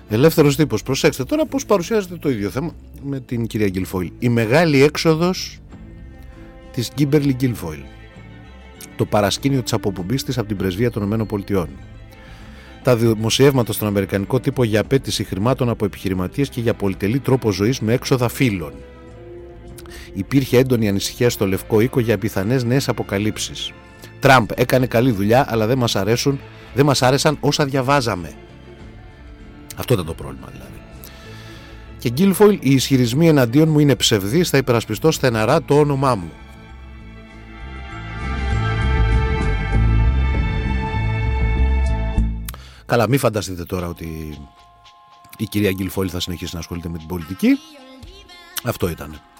Ελεύθερος τύπος. Προσέξτε τώρα πώς παρουσιάζεται το ίδιο θέμα με την κυρία Γκίλφοιλ. Η μεγάλη έξοδος της Κίμπερλι Γκίλφοιλ. Το παρασκήνιο της αποπομπής της από την πρεσβεία των ΗΠΑ. Τα δημοσιεύματα στον αμερικανικό τύπο για απέτηση χρημάτων από επιχειρηματίες και για πολυτελή τρόπο ζωής με έξοδα φύλων. Υπήρχε έντονη ανησυχία στο Λευκό Οίκο για πιθανές νέες αποκαλύψεις. Τραμπ έκανε καλή δουλειά, αλλά δεν μας άρεσαν όσα διαβάζαμε. Αυτό ήταν το πρόβλημα δηλαδή. Και Γκίλφοιλ, οι ισχυρισμοί εναντίον μου είναι ψευδείς, θα υπερασπιστώ στεναρά το όνομά μου. Καλά, μην φανταστείτε τώρα ότι η κυρία Γκίλφοιλ θα συνεχίσει να ασχολείται με την πολιτική. Αυτό ήταν.